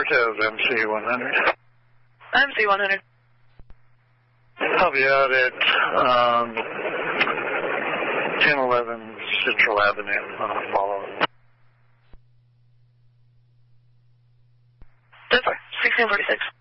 Cortez, MC-100. MC-100. I'll be out at 1011 Central Avenue on a follow. That's right, 1646.